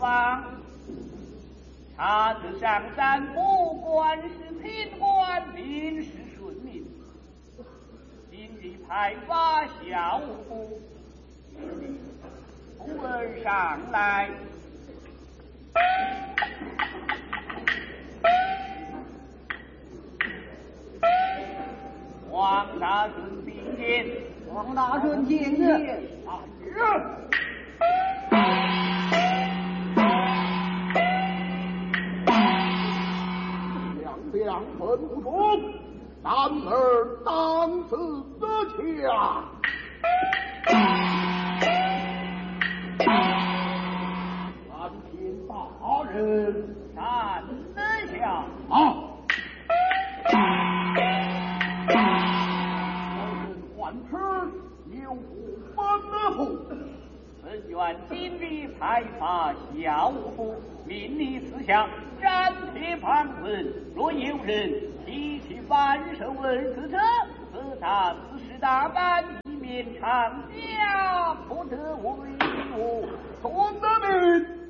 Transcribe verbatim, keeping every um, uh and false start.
王。他自上山，不管是偏官，民事顺民。今日派发小夫，徒儿上来。王大顺觐见， 王大顺觐见。 啊是。 两两分不中，男儿当此得强。参见大人。 站得下。 好。换吃有不分的父， 本愿今日派发小夫，命你四下斩铁盘问，若有人提起反手问此者，则他此事大办，以免长家不得为我。 遵得命。